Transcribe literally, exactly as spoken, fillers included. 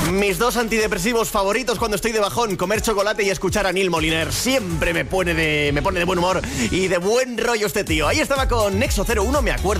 Mis dos antidepresivos favoritos cuando estoy de bajón: comer chocolate y escuchar a Neil Moliner. Siempre me pone de, me pone de buen humor y de buen rollo este tío. Ahí estaba con Nexo cero uno, me acuerdo